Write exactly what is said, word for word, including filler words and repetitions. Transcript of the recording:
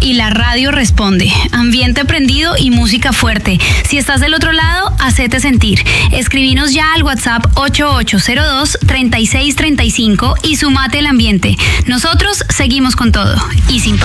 y la radio responde. Ambiente prendido y música fuerte. Si estás del otro lado, hacete sentir. Escribinos ya al WhatsApp ocho ocho cero dos, treinta y seis treinta y cinco y sumate el ambiente. Nosotros seguimos con todo y sin